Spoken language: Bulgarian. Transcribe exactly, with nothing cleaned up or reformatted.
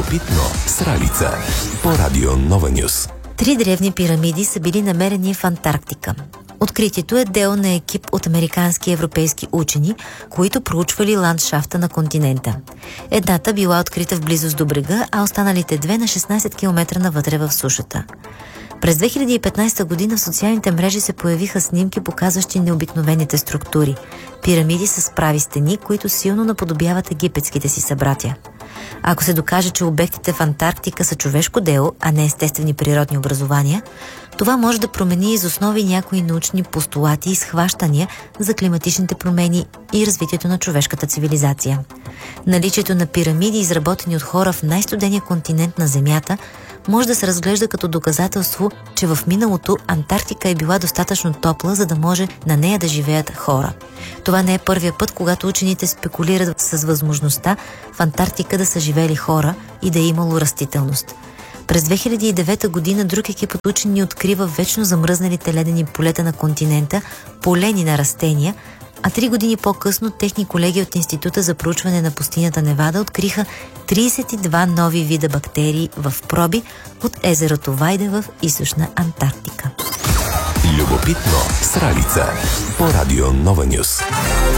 Любопитно с Ралица по Радио Нова Нюс. Три древни пирамиди са били намерени в Антарктика. Откритието е дело на екип от американски и европейски учени, които проучвали ландшафта на континента. Едната била открита в близост до брега, а останалите две на шестнайсет километра навътре в сушата. През две хиляди и петнайсета година в социалните мрежи се появиха снимки, показващи необикновените структури. Пирамиди с прави стени, които силно наподобяват египетските си събратя. Ако се докаже, че обектите в Антарктика са човешко дело, а не естествени природни образования, това може да промени из основи някои научни постулати и схващания за климатичните промени и развитието на човешката цивилизация. Наличието на пирамиди, изработени от хора в най-студения континент на Земята, може да се разглежда като доказателство, че в миналото Антарктика е била достатъчно топла, за да може на нея да живеят хора. Това не е първия път, когато учените спекулират с възможността в Антарктика да са живели хора и да е имало растителност. През две хиляди и девета година друг екип от учени открива вечно замръзналите ледени полета на континента, полени на растения, а три години по-късно техни колеги от Института за проучване на пустинята Невада откриха трийсет и два нови вида бактерии в проби от езерото Вайде в източна Антарктика. Любопитно с Ралица по Радио Нова Нюс.